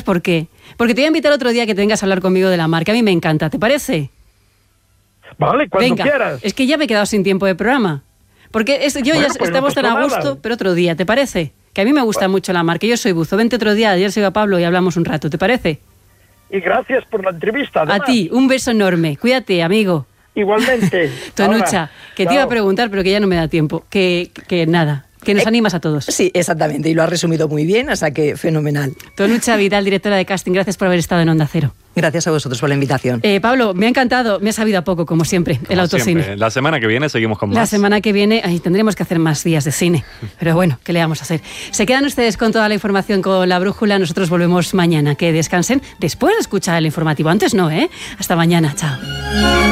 ¿Por qué? Porque te voy a invitar otro día que te vengas a hablar conmigo de la mar, que a mí me encanta, ¿te parece? Vale, cuando quieras. Es que ya me he quedado sin tiempo de programa. Porque estamos tan a gusto, pero otro día, ¿te parece? Que a mí me gusta mucho la mar, que yo soy buzo. Vente otro día, ayer se iba Pablo y hablamos un rato, ¿te parece? Y gracias por la entrevista. Además. A ti, un beso enorme. Cuídate, amigo. Igualmente. Tonucha, que te iba a preguntar, pero que ya no me da tiempo. Que nada, que nos animas a todos. Sí, exactamente, y lo has resumido muy bien, o sea que fenomenal. Tonucha Vidal, directora de casting, gracias por haber estado en Onda Cero. Gracias a vosotros por la invitación. Pablo, me ha encantado, me ha sabido a poco, como siempre, como el autocine. Siempre. La semana que viene seguimos con más. La semana que viene tendremos que hacer más días de cine, pero bueno, ¿qué le vamos a hacer? Se quedan ustedes con toda la información con La Brújula, nosotros volvemos mañana, que descansen después de escuchar el informativo, antes no, Hasta mañana, chao.